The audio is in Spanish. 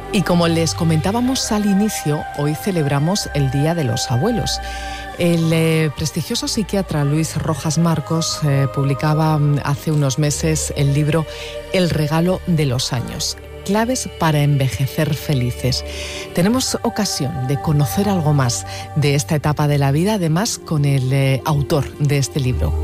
Y como les comentábamos al inicio, hoy celebramos el Día de los Abuelos. El prestigioso psiquiatra Luis Rojas Marcos publicaba hace unos meses el libro El regalo de los años, claves para envejecer felices. Tenemos ocasión de conocer algo más de esta etapa de la vida, además con el autor de este libro,